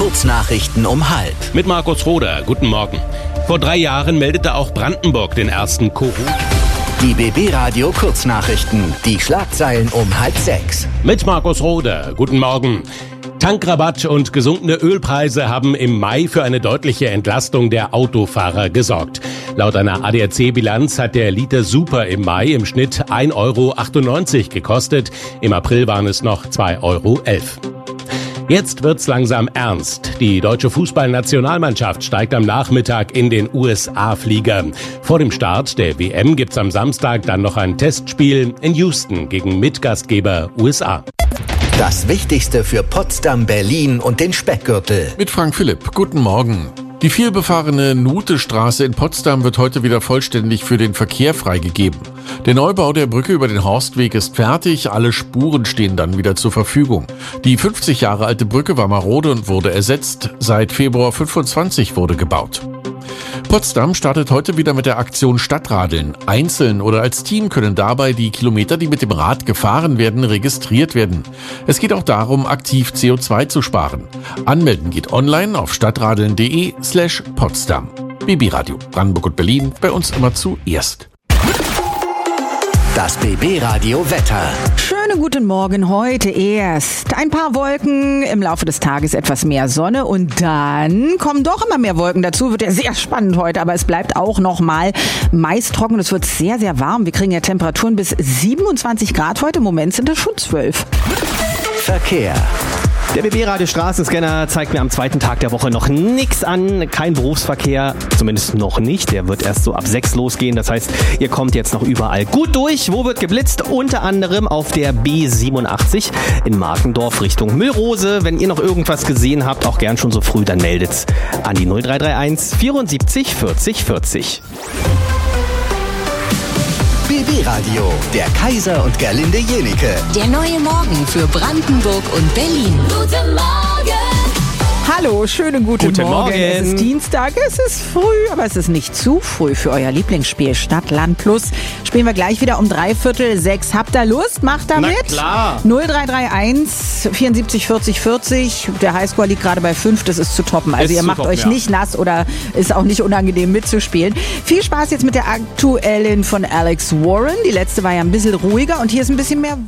Kurznachrichten um 12:30. Mit Markus Roder, guten Morgen. Vor 3 Jahren meldete auch Brandenburg den ersten Corona. Die BB Radio Kurznachrichten, die Schlagzeilen um 5:30. Mit Markus Roder, guten Morgen. Tankrabatt und gesunkene Ölpreise haben im Mai für eine deutliche Entlastung der Autofahrer gesorgt. Laut einer ADAC-Bilanz hat der Liter Super im Mai im Schnitt 1,98 € gekostet. Im April waren es noch 2,11 €. Jetzt wird's langsam ernst. Die deutsche Fußballnationalmannschaft steigt am Nachmittag in den USA-Flieger. Vor dem Start der WM gibt's am Samstag dann noch ein Testspiel in Houston gegen Mitgastgeber USA. Das Wichtigste für Potsdam, Berlin und den Speckgürtel. Mit Frank Philipp, guten Morgen. Die vielbefahrene Nutestraße in Potsdam wird heute wieder vollständig für den Verkehr freigegeben. Der Neubau der Brücke über den Horstweg ist fertig, alle Spuren stehen dann wieder zur Verfügung. Die 50 Jahre alte Brücke war marode und wurde ersetzt. Seit Februar 25 wurde gebaut. Potsdam startet heute wieder mit der Aktion Stadtradeln. Einzeln oder als Team können dabei die Kilometer, die mit dem Rad gefahren werden, registriert werden. Es geht auch darum, aktiv CO2 zu sparen. Anmelden geht online auf stadtradeln.de/Potsdam. BB Radio, Brandenburg und Berlin, bei uns immer zuerst. Das BB Radio Wetter. Schönen guten Morgen, heute erst ein paar Wolken, im Laufe des Tages etwas mehr Sonne und dann kommen doch immer mehr Wolken dazu. Wird ja sehr spannend heute, aber es bleibt auch noch mal meist trocken und es wird sehr, sehr warm. Wir kriegen ja Temperaturen bis 27 Grad heute, im Moment sind es schon 12. Verkehr. Der BB-Radio Straßenscanner zeigt mir am zweiten Tag der Woche noch nichts an. Kein Berufsverkehr, zumindest noch nicht. Der wird erst so ab 6 losgehen. Das heißt, ihr kommt jetzt noch überall gut durch. Wo wird geblitzt? Unter anderem auf der B87 in Markendorf Richtung Müllrose. Wenn ihr noch irgendwas gesehen habt, auch gern schon so früh, dann meldet's an die 0331 74 40 40. BB Radio, der Kaiser und Gerlinde Jenike. Der neue Morgen für Brandenburg und Berlin. Guten Morgen! Hallo, schönen guten Morgen. Es ist Dienstag, es ist früh, aber es ist nicht zu früh für euer Lieblingsspiel Stadt, Land, Plus. Spielen wir gleich wieder um 5:45. Habt ihr Lust? Macht da mit? Na klar. 0331 74 40 40. Der Highscore liegt gerade bei 5, das ist zu toppen. Also ihr macht euch nicht nass oder ist auch nicht unangenehm mitzuspielen. Viel Spaß jetzt mit der aktuellen von Alex Warren. Die letzte war ja ein bisschen ruhiger und hier ist ein bisschen mehr